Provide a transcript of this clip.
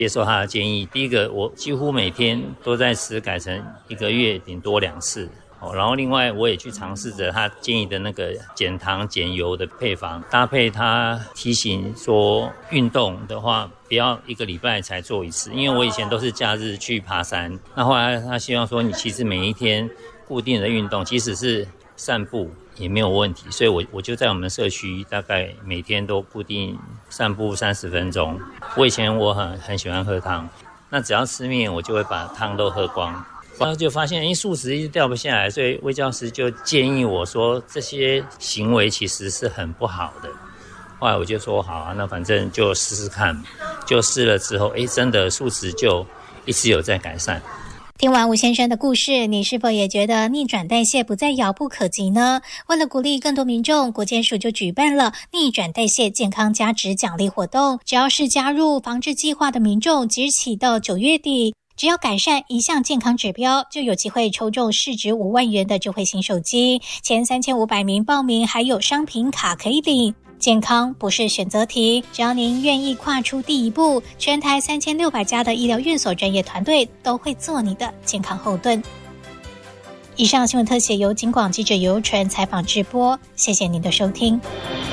接受他的建议。第一个，我几乎每天都在吃，改成1个月顶多2次。然后另外我也去尝试着他建议的那个减糖减油的配方，搭配他提醒说运动的话不要1个礼拜才做1次，因为我以前都是假日去爬山，那后来他希望说你其实每一天固定的运动，即使是散步也没有问题，所以我就在我们社区大概每天都固定散步30分钟。我以前我很喜欢喝汤，那只要吃面我就会把汤都喝光，然后就发现素食一直掉不下来，所以卫教师就建议我说这些行为其实是很不好的。后来我就说好啊，那反正就试试看，就试了之后真的素食就一直有在改善。 听完吴先生的故事，你是否也觉得逆转代谢不再遥不可及呢？为了鼓励更多民众，国健署就举办了逆转代谢健康加值奖励活动，只要是加入防治计划的民众，即日起到9月底，只要改善一项健康指标，就有机会抽中市值5万元的智慧型手机，前3500名报名还有商品卡可以领。健康不是选择题，只要您愿意跨出第一步，全台3600家的医疗院所专业团队都会做你的健康后盾。以上新闻特写由警广记者尤纯采访直播，谢谢您的收听。